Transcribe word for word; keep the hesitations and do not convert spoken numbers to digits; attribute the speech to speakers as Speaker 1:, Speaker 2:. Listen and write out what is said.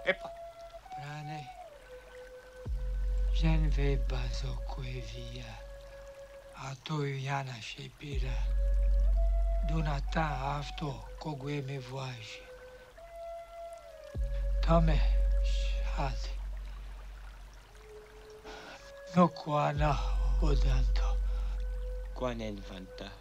Speaker 1: Epa.
Speaker 2: Prane, je ne vais pas au Cuevia. A to Iana Shepira. Dunata afto kogue me voage. Tome shad. No kuana odanto.
Speaker 1: Quanen vanta.